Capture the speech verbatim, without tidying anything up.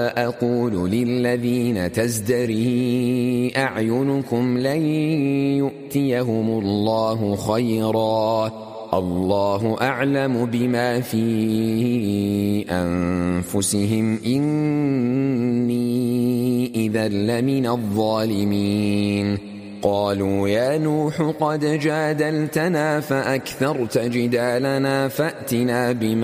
أقول للذين تزدري أعينكم لن يؤتيهم الله خيرا الله أعلم بما في أنفسهم إني إذا لمن الظالمين قالوا يا نوح قد جادلتنا فأكثرت جدالنا فأتنا بما